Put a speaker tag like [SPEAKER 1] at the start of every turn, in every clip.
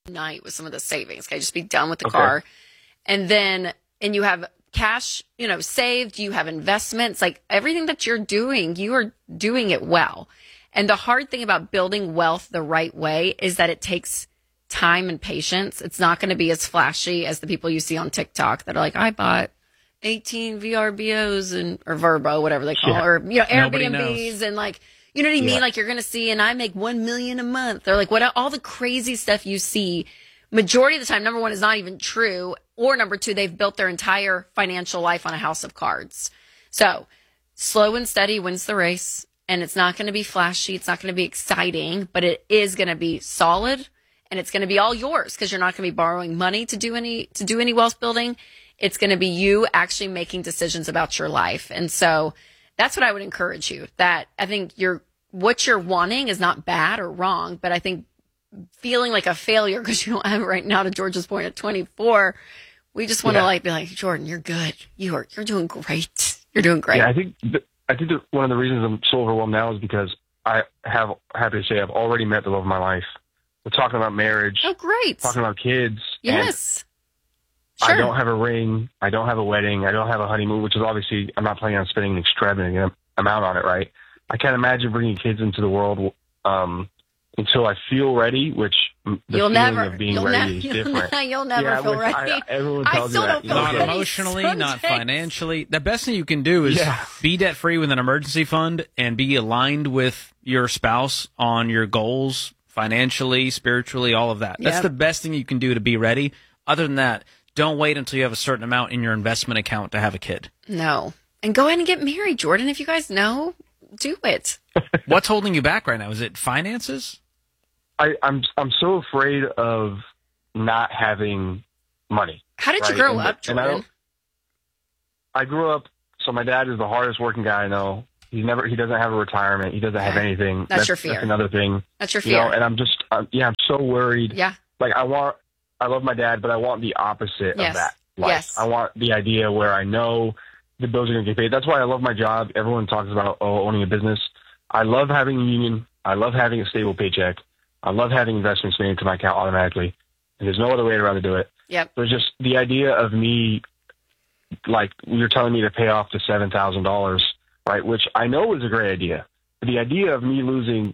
[SPEAKER 1] night with some of the savings. Okay, just be done with the car. And you have cash, saved, you have investments, like everything that you're doing, you are doing it well. And the hard thing about building wealth the right way is that it takes time and patience. It's not going to be as flashy as the people you see on TikTok that are like, I bought 18 VRBOs or Verbo, whatever they call it, or, Airbnbs and like, you know what I mean? Like you're going to see, and I make $1 million a month or like all the crazy stuff you see. Majority of the time, number one, is not even true. Or number two, they've built their entire financial life on a house of cards. So slow and steady wins the race. And it's not going to be flashy. It's not going to be exciting, but it is going to be solid. And it's going to be all yours because you're not going to be borrowing money to do any wealth building. It's going to be you actually making decisions about your life. And so that's what I would encourage you. That I think what you're wanting is not bad or wrong, but I think feeling like a failure because you don't have it right now, to George's point, at 24, we just want to be like, Jordan, you're good. You're doing great. You're doing great.
[SPEAKER 2] Yeah, I think one of the reasons I'm so overwhelmed now is because I have, happy to say, I've already met the love of my life. We're talking about marriage.
[SPEAKER 1] Oh, great.
[SPEAKER 2] Talking about kids.
[SPEAKER 1] Yes. Sure.
[SPEAKER 2] I don't have a ring. I don't have a wedding. I don't have a honeymoon, which is obviously, I'm not planning on spending an extravagant amount on it, right? I can't imagine bringing kids into the world until I feel ready, which the feeling of being ready is different.
[SPEAKER 1] You'll never feel ready.
[SPEAKER 2] Everyone tells you that.
[SPEAKER 3] Not emotionally, not financially. The best thing you can do is be debt-free with an emergency fund and be aligned with your spouse on your goals, financially, spiritually, all of that. That's the best thing you can do to be ready. Other than that, don't wait until you have a certain amount in your investment account to have a kid.
[SPEAKER 1] No. And go ahead and get married, Jordan. If you guys know, do it.
[SPEAKER 3] What's holding you back right now? Is it finances?
[SPEAKER 2] I'm so afraid of not having money.
[SPEAKER 1] How did you grow up, Jordan?
[SPEAKER 2] I grew up, so my dad is the hardest working guy I know. He doesn't have a retirement. He doesn't have anything.
[SPEAKER 1] That's your fear.
[SPEAKER 2] That's another thing.
[SPEAKER 1] That's your fear.
[SPEAKER 2] And I'm so worried.
[SPEAKER 1] Yeah.
[SPEAKER 2] Like I love my dad, but I want the opposite of that life.
[SPEAKER 1] Yes.
[SPEAKER 2] I want the idea where I know the bills are going to get paid. That's why I love my job. Everyone talks about owning a business. I love having a union. I love having a stable paycheck. I love having investments made into my account automatically. And there's no other way to rather do it.
[SPEAKER 1] Yep.
[SPEAKER 2] There's just the idea of me, like you're telling me to pay off the $7,000, right? Which I know is a great idea. But the idea of me losing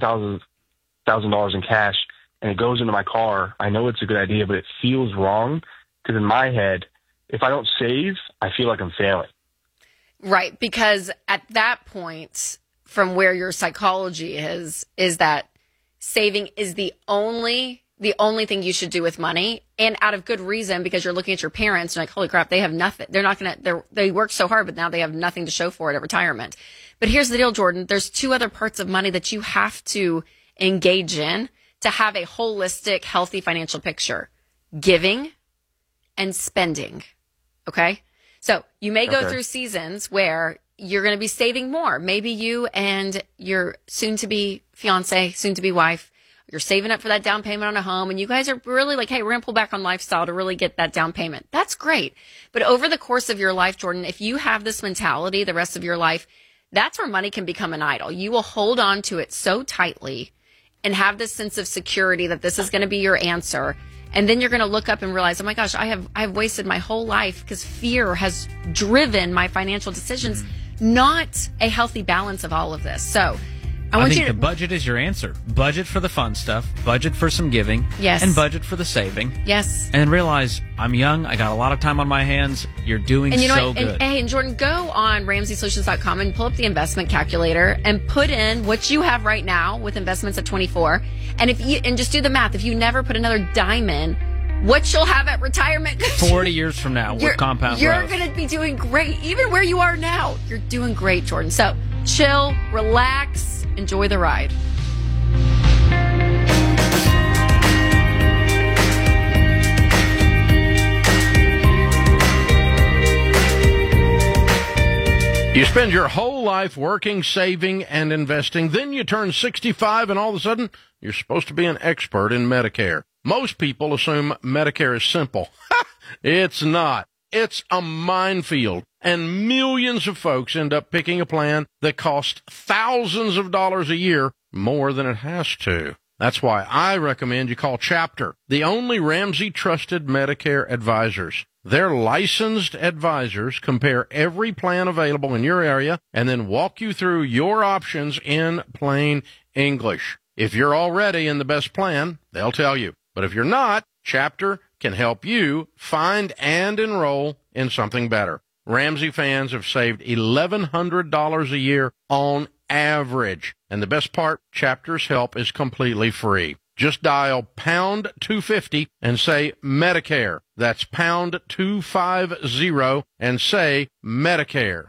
[SPEAKER 2] $7,000 in cash and it goes into my car, I know it's a good idea, but it feels wrong because in my head, if I don't save, I feel like I'm failing.
[SPEAKER 1] Right. Because at that point, from where your psychology is that saving is the only thing you should do with money, and out of good reason, because you're looking at your parents and like, holy crap, they have nothing. They're not going to, they worked so hard, but now they have nothing to show for it at retirement. But here's the deal, Jordan. There's two other parts of money that you have to engage in to have a holistic, healthy financial picture: giving and spending. Okay. So you may go through seasons where you're going to be saving more. Maybe you and your soon-to-be fiance, soon-to-be wife, you're saving up for that down payment on a home, and you guys are really like, hey, we're going to pull back on lifestyle to really get that down payment. That's great. But over the course of your life, Jordan, if you have this mentality the rest of your life, that's where money can become an idol. You will hold on to it so tightly and have this sense of security that this is going to be your answer. And then you're going to look up and realize, oh my gosh, I've wasted my whole life because fear has driven my financial decisions, not a healthy balance of all of this. So
[SPEAKER 3] I think the budget is your answer. Budget for the fun stuff, budget for some giving,
[SPEAKER 1] yes,
[SPEAKER 3] and budget for the saving.
[SPEAKER 1] Yes.
[SPEAKER 3] And realize I'm young, I got a lot of time on my hands, you're doing so good.
[SPEAKER 1] And Jordan, go on RamseySolutions.com and pull up the investment calculator and put in what you have right now with investments at 24. And just do the math. If you never put another dime in, what you'll have at retirement
[SPEAKER 3] 40 years from now with compound growth.
[SPEAKER 1] You're going to be doing great. Even where you are now, you're doing great, Jordan. So chill, relax, enjoy the ride.
[SPEAKER 4] You spend your whole life working, saving, and investing. Then you turn 65 and all of a sudden you're supposed to be an expert in Medicare. Most people assume Medicare is simple. It's not. It's a minefield. And millions of folks end up picking a plan that costs thousands of dollars a year more than it has to. That's why I recommend you call Chapter, the only Ramsey trusted Medicare advisors. Their licensed advisors compare every plan available in your area and then walk you through your options in plain English. If you're already in the best plan, they'll tell you. But if you're not, Chapter can help you find and enroll in something better. Ramsey fans have saved $1,100 a year on average. And the best part, Chapter's help is completely free. Just dial pound 250 and say Medicare. That's pound 250 and say Medicare.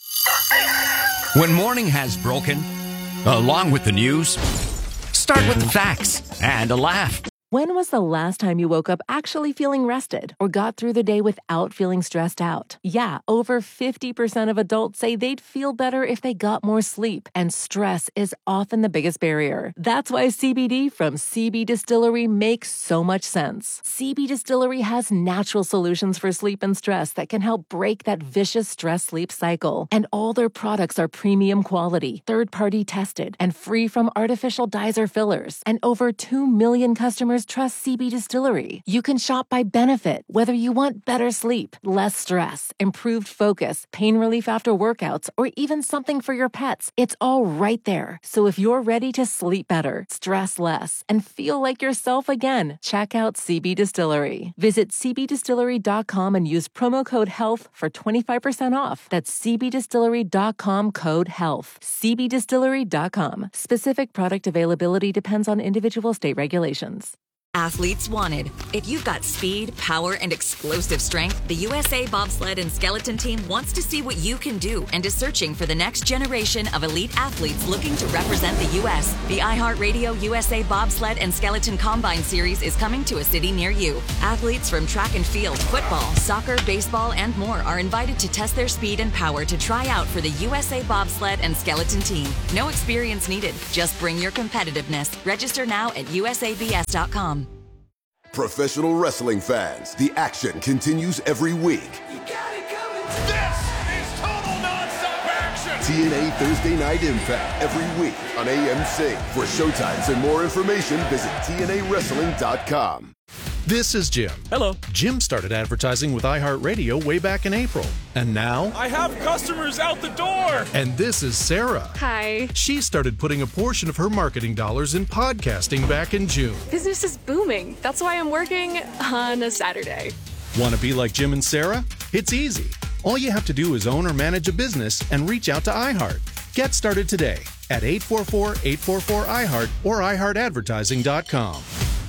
[SPEAKER 5] When morning has broken, along with the news, start with the facts and a laugh.
[SPEAKER 6] When was the last time you woke up actually feeling rested or got through the day without feeling stressed out? Yeah, over 50% of adults say they'd feel better if they got more sleep, and stress is often the biggest barrier. That's why CBD from CB Distillery makes so much sense. CB Distillery has natural solutions for sleep and stress that can help break that vicious stress-sleep cycle. And all their products are premium quality, third-party tested, and free from artificial dyes or fillers. And over 2 million customers trust CB Distillery. You can shop by benefit, whether you want better sleep, less stress, improved focus, pain relief after workouts, or even something for your pets. It's all right there. So if you're ready to sleep better, stress less, and feel like yourself again, check out CB Distillery. Visit cbdistillery.com and use promo code HEALTH for 25% off. That's cbdistillery.com, code HEALTH. cbdistillery.com. Specific product availability depends on individual state regulations.
[SPEAKER 7] Athletes wanted. If you've got speed, power, and explosive strength, the USA Bobsled and Skeleton Team wants to see what you can do and is searching for the next generation of elite athletes looking to represent the U.S. The iHeartRadio USA Bobsled and Skeleton Combine Series is coming to a city near you. Athletes from track and field, football, soccer, baseball, and more are invited to test their speed and power to try out for the USA Bobsled and Skeleton Team. No experience needed. Just bring your competitiveness. Register now at usabs.com.
[SPEAKER 8] Professional wrestling fans, the action continues every week.
[SPEAKER 9] You got it coming. This is total nonstop action.
[SPEAKER 8] TNA Thursday Night Impact every week on AMC. For showtimes and more information, visit TNAWrestling.com.
[SPEAKER 10] This is Jim.
[SPEAKER 11] Hello.
[SPEAKER 10] Jim started advertising with iHeartRadio way back in April. And now...
[SPEAKER 11] I have customers out the door!
[SPEAKER 10] And this is Sarah.
[SPEAKER 12] Hi.
[SPEAKER 10] She started putting a portion of her marketing dollars in podcasting back in June.
[SPEAKER 12] Business is booming. That's why I'm working on a Saturday.
[SPEAKER 10] Want to be like Jim and Sarah? It's easy. All you have to do is own or manage a business and reach out to iHeart. Get started today at 844-844-iHeart or iHeartAdvertising.com.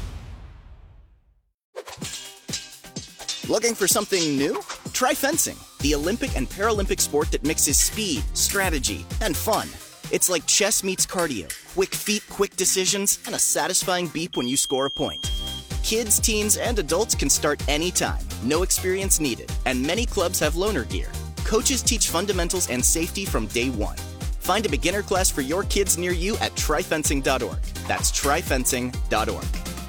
[SPEAKER 13] Looking for something new? Try fencing, the Olympic and Paralympic sport that mixes speed, strategy, and fun. It's like chess meets cardio, quick feet, quick decisions, and a satisfying beep when you score a point. Kids, teens, and adults can start anytime, no experience needed, and many clubs have loaner gear. Coaches teach fundamentals and safety from day one. Find a beginner class for your kids near you at tryfencing.org. That's tryfencing.org.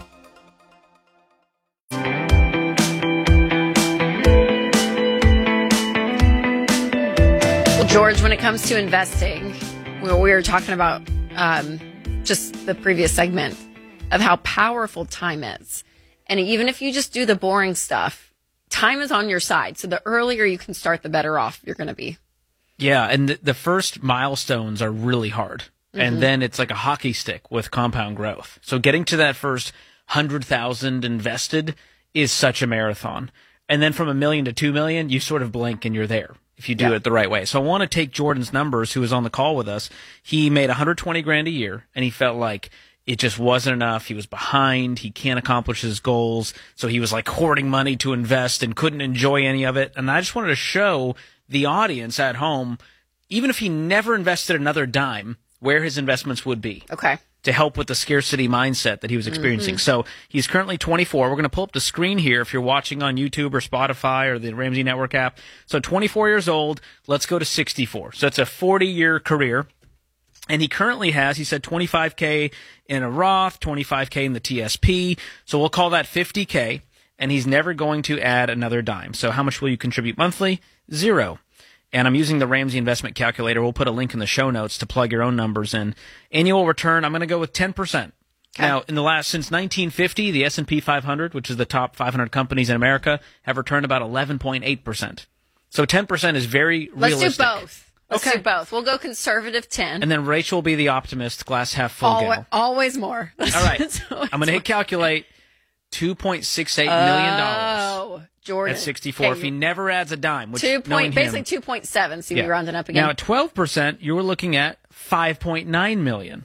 [SPEAKER 1] George, when it comes to investing, we were talking about just the previous segment of how powerful time is. And even if you just do the boring stuff, time is on your side. So the earlier you can start, the better off you're going to be.
[SPEAKER 3] Yeah, and the first milestones are really hard. Mm-hmm. And then it's like a hockey stick with compound growth. So getting to that first 100,000 invested is such a marathon. And then from $1 million to $2 million, you sort of blink and you're there if you do it the right way. So I want to take Jordan's numbers, who was on the call with us. He made $120,000 a year, and he felt like it just wasn't enough. He was behind. He can't accomplish his goals. So he was like hoarding money to invest and couldn't enjoy any of it. And I just wanted to show the audience at home, even if he never invested another dime, where his investments would be.
[SPEAKER 1] Okay.
[SPEAKER 3] To help with the scarcity mindset that he was experiencing. Mm-hmm. So he's currently 24. We're going to pull up the screen here if you're watching on YouTube or Spotify or the Ramsey Network app. So 24 years old. Let's go to 64. So it's a 40-year career. And he currently has, he said, $25K in a Roth, $25K in the TSP. So we'll call that $50K. And he's never going to add another dime. So how much will you contribute monthly? $0. And I'm using the Ramsey Investment Calculator. We'll put a link in the show notes to plug your own numbers in. Annual return, I'm going to go with 10%.
[SPEAKER 1] Okay.
[SPEAKER 3] Now, since 1950, the S&P 500, which is the top 500 companies in America, have returned about 11.8%. So 10% is very realistic.
[SPEAKER 1] Let's do both. Let's do both. We'll go conservative 10.
[SPEAKER 3] And then Rachel will be the optimist, glass half full gal.
[SPEAKER 1] Always more.
[SPEAKER 3] All right. I'm going to hit calculate $2.68 million.
[SPEAKER 1] Oh, Jordan.
[SPEAKER 3] At 64.
[SPEAKER 1] Okay.
[SPEAKER 3] If he never adds a dime, which
[SPEAKER 1] basically 2.7, so you're rounding up again.
[SPEAKER 3] Now, at 12%, you were looking at $5.9 million.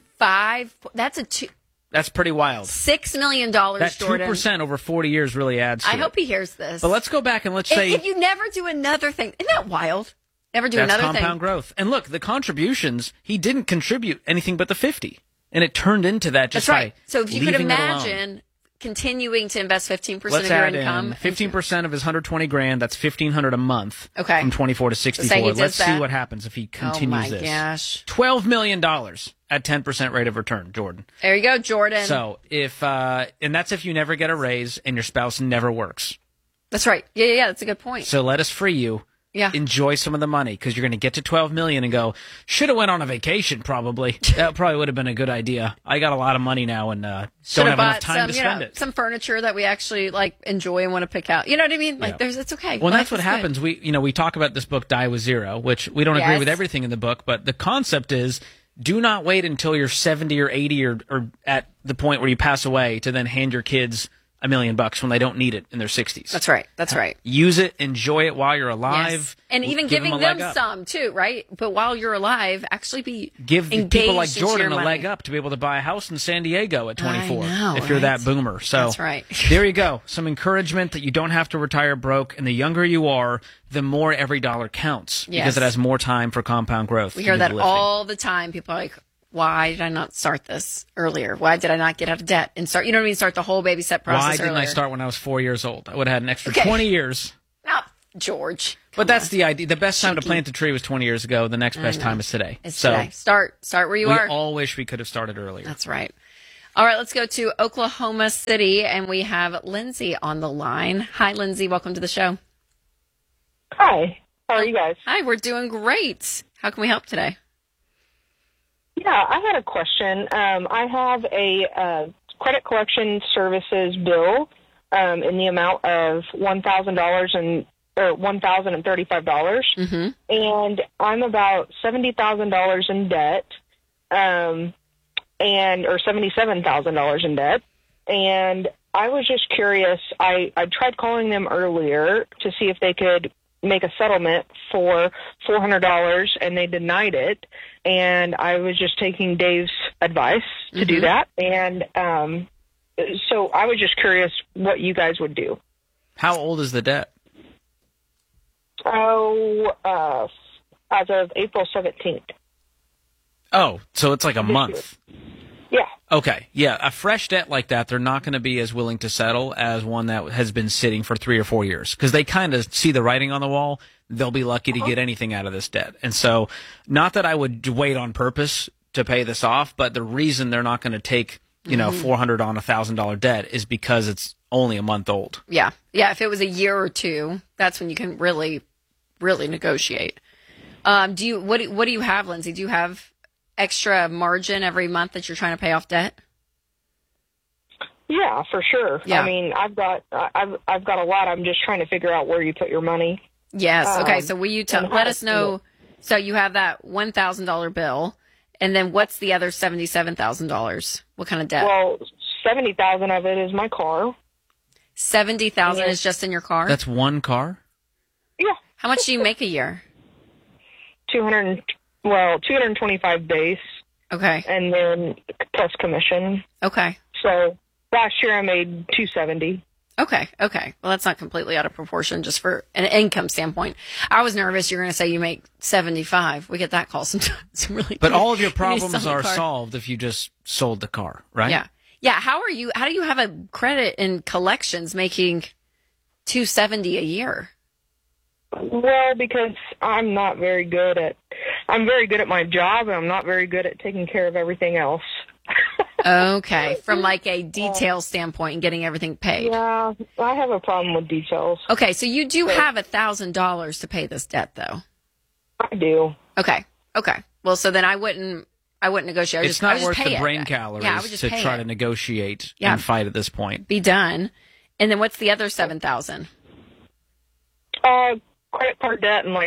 [SPEAKER 3] That's pretty wild.
[SPEAKER 1] $6 million,
[SPEAKER 3] that
[SPEAKER 1] Jordan.
[SPEAKER 3] 2% over 40 years really adds to
[SPEAKER 1] I hope he hears this.
[SPEAKER 3] But let's go back and let's say...
[SPEAKER 1] If you never do another thing, isn't that wild? Never do another thing.
[SPEAKER 3] That's compound growth. And look, the contributions, he didn't contribute anything but the 50. And it turned into that just
[SPEAKER 1] That's right.
[SPEAKER 3] by
[SPEAKER 1] So if you could imagine continuing to invest 15% of your income.
[SPEAKER 3] 15% of his $120,000, that's $1,500 a month.
[SPEAKER 1] Okay.
[SPEAKER 3] From 24 to 64. Let's see what happens if he continues this.
[SPEAKER 1] Oh my gosh.
[SPEAKER 3] $12 million at 10% rate of return, Jordan.
[SPEAKER 1] There you go, Jordan.
[SPEAKER 3] So if, and that's if you never get a raise and your spouse never works.
[SPEAKER 1] That's right. Yeah, that's a good point.
[SPEAKER 3] So let us free you.
[SPEAKER 1] Yeah.
[SPEAKER 3] Enjoy some of the money because you're going to get to $12 million and go, should have went on a vacation probably. That probably would have been a good idea. I got a lot of money now and don't have enough time to spend it.
[SPEAKER 1] Some furniture that we actually enjoy and want to pick out. You know what I mean? It's okay.
[SPEAKER 3] Well, that's what happens. We talk about this book Die with Zero, which we don't agree with everything in the book, but the concept is do not wait until you're 70 or 80 or at the point where you pass away to then hand your kids $1 million when they don't need it in their 60s.
[SPEAKER 1] That's right. That's right.
[SPEAKER 3] Use it, enjoy it while you're alive.
[SPEAKER 1] Yes. And even giving them some too, right? But while you're alive, actually give
[SPEAKER 3] people like Jordan a leg up to be able to buy a house in San Diego at 24 if you're that boomer. So
[SPEAKER 1] that's right.
[SPEAKER 3] There you go. Some encouragement that you don't have to retire broke, and the younger you are, the more every dollar counts because it has more time for compound growth.
[SPEAKER 1] We hear that all the time. People are like, why did I not start this earlier? Why did I not get out of debt and start, start the whole baby step process
[SPEAKER 3] earlier? Why didn't I start when I was 4 years old? I would have had an extra 20 years.
[SPEAKER 1] No, George.
[SPEAKER 3] But that's the idea. The best time to plant a tree was 20 years ago. The next best time is today.
[SPEAKER 1] It's today. Start where you are.
[SPEAKER 3] We all wish we could have started earlier.
[SPEAKER 1] That's right. All right, let's go to Oklahoma City, and we have Lindsay on the line. Hi, Lindsay. Welcome to the show.
[SPEAKER 14] Hi. How are you guys?
[SPEAKER 1] Hi, we're doing great. How can we help today?
[SPEAKER 14] Yeah, I had a question. I have a credit collection services bill in the amount of $1,035, and I'm about $70,000 in debt, or $77,000 in debt, and I was just curious. I tried calling them earlier to see if they could make a settlement for $400, and they denied it. And I was just taking Dave's advice to do that. And so I was just curious what you guys would do.
[SPEAKER 3] How old is the debt?
[SPEAKER 14] As of April 17th.
[SPEAKER 3] Oh, so it's like a month.
[SPEAKER 14] Yeah.
[SPEAKER 3] Okay. Yeah. A fresh debt like that, they're not going to be as willing to settle as one that has been sitting for 3 or 4 years because they kind of see the writing on the wall. They'll be lucky to get anything out of this debt. And so, not that I would wait on purpose to pay this off, but the reason they're not going to take, $400 on $1,000 debt is because it's only a month old.
[SPEAKER 1] Yeah. Yeah. If it was a year or two, that's when you can really, really negotiate. What do you have, Lindsay? Do you have extra margin every month that you're trying to pay off debt?
[SPEAKER 14] Yeah, for sure.
[SPEAKER 1] Yeah.
[SPEAKER 14] I mean, I've got a lot. I'm just trying to figure out where you put your money.
[SPEAKER 1] Yes. Okay. So will you let us know? So you have that $1,000 bill, and then what's the other $77,000? What kind of debt?
[SPEAKER 14] Well, $70,000 of it is my car.
[SPEAKER 1] $70,000 is just in your car?
[SPEAKER 3] That's one car?
[SPEAKER 14] Yeah.
[SPEAKER 1] How much do you make a year?
[SPEAKER 14] 225 base.
[SPEAKER 1] Okay.
[SPEAKER 14] And then plus commission.
[SPEAKER 1] Okay.
[SPEAKER 14] So last year I made 270.
[SPEAKER 1] Okay. Well, that's not completely out of proportion just for an income standpoint. I was nervous you're going to say you make 75. We get that call sometimes.
[SPEAKER 3] But all of your problems are solved if you just sold the car, right?
[SPEAKER 1] Yeah. Yeah. How do you have a credit in collections making 270 a year?
[SPEAKER 14] Well, because I'm very good at my job, and I'm not very good at taking care of everything else.
[SPEAKER 1] Okay, from like a detail standpoint and getting everything paid.
[SPEAKER 14] Yeah, I have a problem with details.
[SPEAKER 1] Okay, so you do have $1,000 to pay this debt, though.
[SPEAKER 14] I do.
[SPEAKER 1] Okay. Well, so then I wouldn't I wouldn't negotiate.
[SPEAKER 3] It's not worth the brain calories to try to negotiate and fight at this point.
[SPEAKER 1] Be done. And then what's the other $7,000?
[SPEAKER 14] Credit card debt and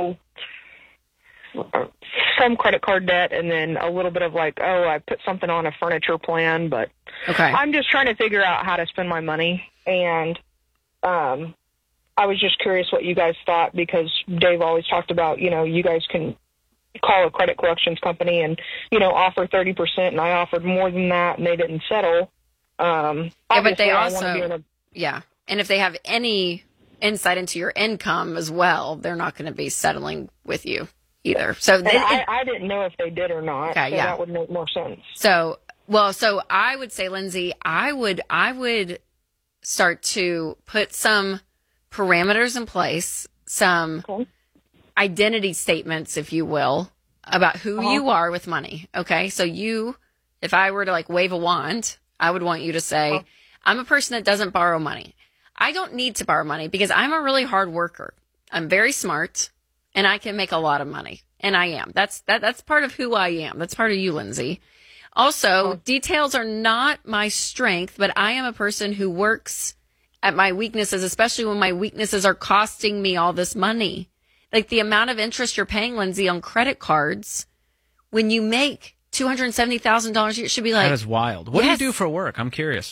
[SPEAKER 14] some credit card debt, and then a little bit of I put something on a furniture plan, but I'm just trying to figure out how to spend my money. And I was just curious what you guys thought, because Dave always talked about, you guys can call a credit collections company and, offer 30%, and I offered more than that, and they didn't settle.
[SPEAKER 1] But they also, and if they have any insight into your income as well, they're not going to be settling with you either. So
[SPEAKER 14] I didn't know if they did or not.
[SPEAKER 1] Okay,
[SPEAKER 14] so that would make more sense.
[SPEAKER 1] So I would say, Lindsay, I would start to put some parameters in place, some identity statements, if you will, about who you are with money. Okay. So if I were to wave a wand, I would want you to say, I'm a person that doesn't borrow money. I don't need to borrow money because I'm a really hard worker. I'm very smart and I can make a lot of money. And I am. That's part of who I am. That's part of you, Lindsay. Also, details are not my strength, but I am a person who works at my weaknesses, especially when my weaknesses are costing me all this money. Like the amount of interest you're paying, Lindsay, on credit cards, when you make $270,000, it should be like...
[SPEAKER 3] That is wild. What do you do for work? I'm curious.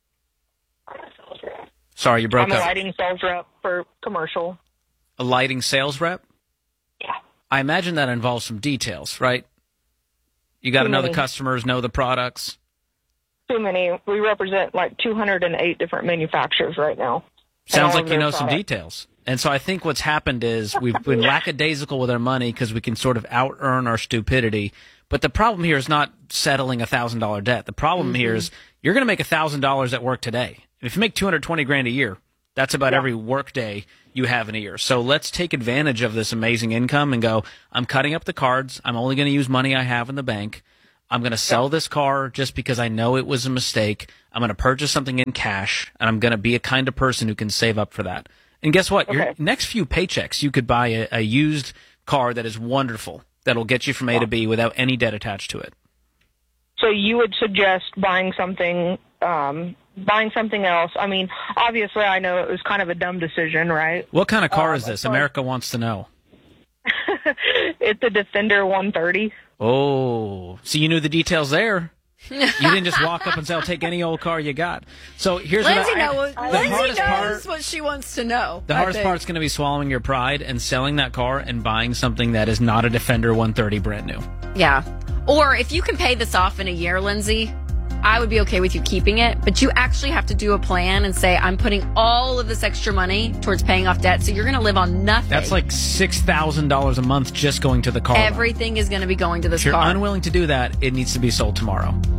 [SPEAKER 3] Sorry, you broke up.
[SPEAKER 14] I'm a lighting sales rep for commercial.
[SPEAKER 3] A lighting sales rep?
[SPEAKER 14] Yeah.
[SPEAKER 3] I imagine that involves some details, right? You got to know the customers, know the products.
[SPEAKER 14] Too many. We represent 208 different manufacturers right now.
[SPEAKER 3] Sounds like you know some details. And so I think what's happened is we've been lackadaisical with our money because we can sort of out-earn our stupidity. But the problem here is not settling $1,000 debt. The problem here is you're going to make $1,000 at work today. If you make $220,000 a year, that's about every work day you have in a year. So let's take advantage of this amazing income and go, I'm cutting up the cards. I'm only going to use money I have in the bank. I'm going to sell this car just because I know it was a mistake. I'm going to purchase something in cash, and I'm going to be a kind of person who can save up for that. And guess what? Your next few paychecks, you could buy a used car that is wonderful, that'll get you from A to B without any debt attached to it.
[SPEAKER 14] So you would suggest buying something else. I mean, obviously, I know it was kind of a dumb decision, right?
[SPEAKER 3] What kind of car is this? America wants to know.
[SPEAKER 14] It's a Defender 130.
[SPEAKER 3] Oh, so you knew the details there. You didn't just walk up and say, I'll take any old car you got. So here's
[SPEAKER 1] Lindsay
[SPEAKER 3] Lindsay
[SPEAKER 1] knows what she wants to know.
[SPEAKER 3] The hardest part's going to be swallowing your pride and selling that car and buying something that is not a Defender 130 brand new.
[SPEAKER 1] Yeah. Or if you can pay this off in a year, Lindsay, I would be okay with you keeping it, but you actually have to do a plan and say, I'm putting all of this extra money towards paying off debt, so you're going to live on nothing.
[SPEAKER 3] That's like $6,000 a month just going to the car.
[SPEAKER 1] Everything is going to be going to this car.
[SPEAKER 3] If you're unwilling to do that, it needs to be sold tomorrow.